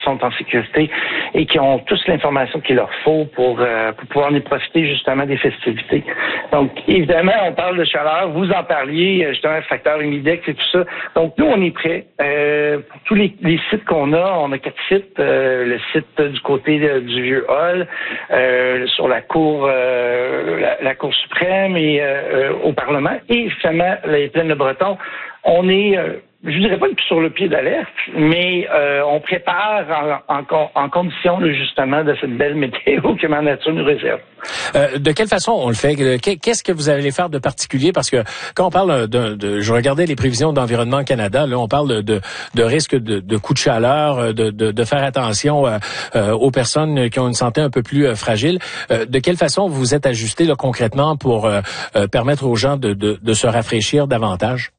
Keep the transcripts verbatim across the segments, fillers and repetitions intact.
sont en sécurité et qui ont tous l'information qu'il leur faut pour, euh, pour pouvoir en profiter justement des festivités. Donc, évidemment, on parle de chaleur. Vous en parliez, justement, le facteur humidex et tout ça. Donc, nous, on est prêts. Euh, pour tous les, les sites qu'on a, on a quatre sites. Euh, le site du côté de, du Vieux Hall, euh, sur la Cour euh, la, la Cour suprême et euh, au Parlement, et finalement, les Plaines de Breton. On est... Euh, je dirais pas sur le pied d'alerte, mais euh, on prépare en, en, en condition là, justement de cette belle météo que ma nature nous réserve. Euh, de quelle façon on le fait? Qu'est-ce que vous allez faire de particulier? Parce que quand on parle de, de je regardais les prévisions d'Environnement Canada, là, on parle de, de risque de, de coups de chaleur, de, de, de faire attention euh, euh, aux personnes qui ont une santé un peu plus euh, fragile. Euh, de quelle façon vous êtes ajusté là, concrètement pour euh, euh, permettre aux gens de, de, de se rafraîchir davantage?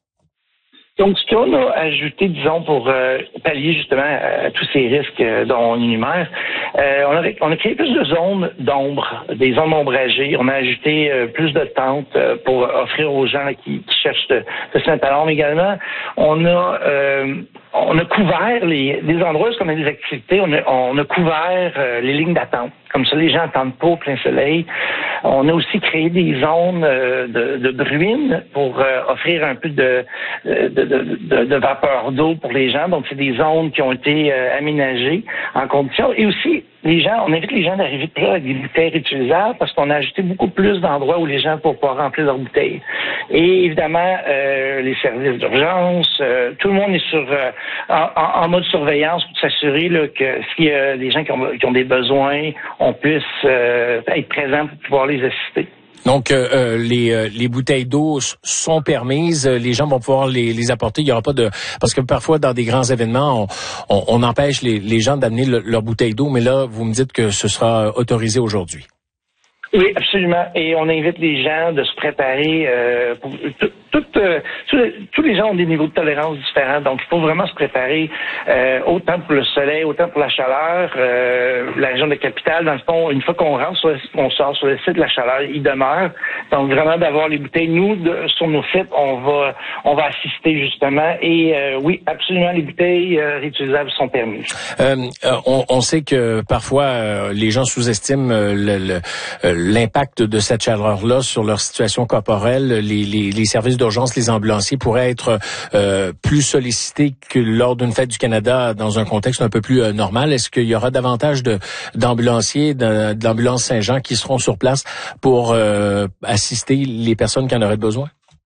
Donc, ce qu'on a ajouté, disons, pour euh, pallier justement à, à tous ces risques euh, dont on énumère, euh, on, a, on a créé plus de zones d'ombre, des zones ombragées. On a ajouté euh, plus de tentes euh, pour offrir aux gens là, qui, qui cherchent de, de se mettre à l'ombre également. On a euh, on a couvert les, les endroits où on a des activités, on a, on a couvert euh, les lignes d'attente. Comme ça, les gens n'attendent pas au plein soleil. On a aussi créé des zones euh, de, de bruine pour euh, offrir un peu de, de, de, de, de vapeur d'eau pour les gens. Donc, c'est des zones qui ont été euh, aménagées en conditions. Et aussi, les gens, on invite les gens d'arriver là avec des bouteilles réutilisables parce qu'on a ajouté beaucoup plus d'endroits où les gens pourront pouvoir remplir leurs bouteilles. Et évidemment, euh, les services d'urgence, euh, tout le monde est sur euh, en, en mode surveillance pour s'assurer là, que s'il y a des gens qui ont, qui ont des besoins, on puisse euh, être présent pour pouvoir les assister. Donc, euh, les, euh, les bouteilles d'eau sont permises, les gens vont pouvoir les, les apporter. Il y aura pas de... Parce que parfois, dans des grands événements, on, on, on empêche les, les gens d'amener le, leur bouteille d'eau, mais là, vous me dites que ce sera autorisé aujourd'hui. Oui, absolument. Et on invite les gens de se préparer. Euh, pour, tout, tout, euh, tous, les, tous les gens ont des niveaux de tolérance différents, donc il faut vraiment se préparer euh, autant pour le soleil, autant pour la chaleur. Euh, la région de Capitale, dans le fond, une fois qu'on rentre sur le site, on sort sur le site, la chaleur, il demeure. Donc vraiment d'avoir les bouteilles. Nous, de, sur nos sites, on va on va assister justement. Et euh, oui, absolument, les bouteilles euh, réutilisables sont permises. Euh, on, on sait que parfois euh, les gens sous-estiment euh, le, le euh, l'impact de cette chaleur-là sur leur situation corporelle. Les, les, les services d'urgence, les ambulanciers pourraient être euh, plus sollicités que lors d'une fête du Canada dans un contexte un peu plus euh, normal. Est-ce qu'il y aura davantage de d'ambulanciers, de, de l'ambulance Saint-Jean qui seront sur place pour euh, assister les personnes qui en auraient besoin?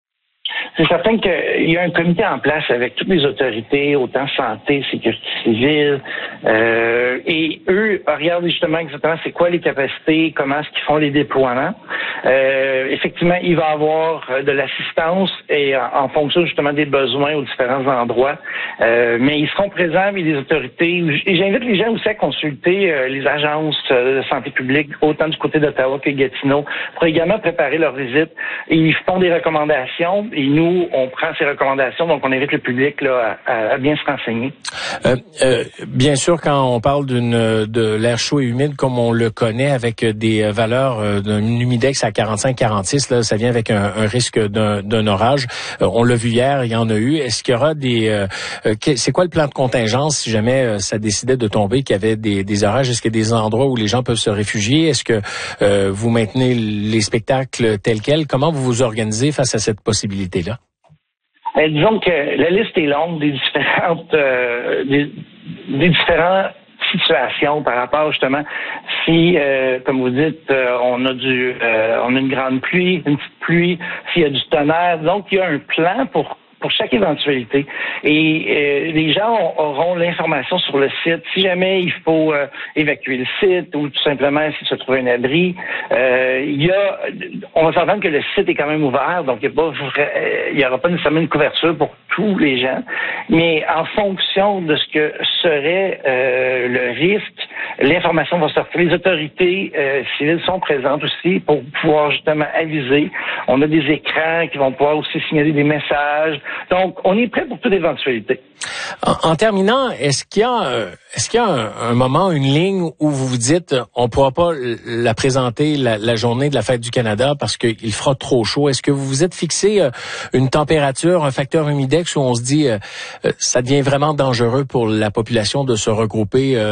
C'est certain qu'il y a un comité en place avec toutes les autorités, autant santé, sécurité civile, euh, et eux regardent justement exactement c'est quoi les capacités, comment est-ce qu'ils font les déploiements. Euh, effectivement, il va y avoir de l'assistance et en, en fonction justement des besoins aux différents endroits, euh, mais ils seront présents avec les autorités. Et j'invite les gens aussi à consulter euh, les agences de santé publique, autant du côté d'Ottawa que Gatineau, pour également préparer leur visite. Et ils font des recommandations et nous, Nous, on prend ces recommandations, donc on invite le public là, à, à bien se renseigner. Euh, euh, bien sûr, quand on parle d'une de l'air chaud et humide comme on le connaît, avec des valeurs euh, d'un humidex à quarante-cinq quarante-six, là, ça vient avec un, un risque d'un, d'un orage. Euh, on l'a vu hier, il y en a eu. Est-ce qu'il y aura des... Euh, c'est quoi le plan de contingence si jamais euh, ça décidait de tomber, qu'il y avait des, des orages? Est-ce qu'il y a des endroits où les gens peuvent se réfugier? Est-ce que euh, vous maintenez les spectacles tels quels? Comment vous vous organisez face à cette possibilité-là? Euh, disons que la liste est longue des différentes euh, des, des différentes situations par rapport justement si, euh, comme vous dites, euh, on a du euh, on a une grande pluie, une petite pluie, s'il y a du tonnerre. Donc il y a un plan pour pour chaque éventualité. Et euh, les gens auront l'information sur le site. Si jamais il faut euh, évacuer le site ou tout simplement s'il se trouve un abri, euh, il y a, on va s'entendre que le site est quand même ouvert, donc il n'y a pas vrai, il y aura pas nécessairement une couverture pour tous les gens. Mais en fonction de ce que serait euh, le risque, l'information va sortir. Les autorités euh, civiles sont présentes aussi pour pouvoir justement aviser. On a des écrans qui vont pouvoir aussi signaler des messages. Donc, on est prêt pour toute éventualité. En, en terminant, est-ce qu'il y a, euh, est-ce qu'il y a un, un moment, une ligne où vous vous dites, on ne pourra pas la présenter la, la journée de la Fête du Canada parce qu'il fera trop chaud? Est-ce que vous vous êtes fixé euh, une température, un facteur humidex où on se dit, euh, ça devient vraiment dangereux pour la population de se regrouper euh,